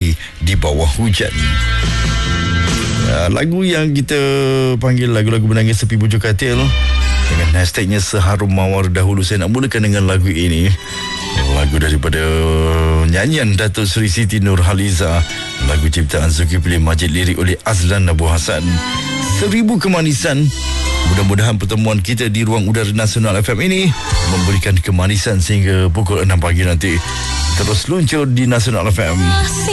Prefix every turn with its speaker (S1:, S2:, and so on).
S1: Hati di Bawah Hujan. Lagu yang kita panggil lagu-lagu menangis sepi bujuk katil dengan hashtagnya Seharum Mawar Dahulu. Saya nak mulakan dengan lagu ini, lagu daripada nyanyian Datuk Seri Siti Nurhaliza, lagu ciptaan Zulkifli Majid, lirik oleh Azlan Abu Hassan. 1000 kemanisan. Mudah-mudahan pertemuan kita di ruang udara Nasional FM ini memberikan kemanisan sehingga pukul 6 pagi nanti. Terus luncur di Nasional FM.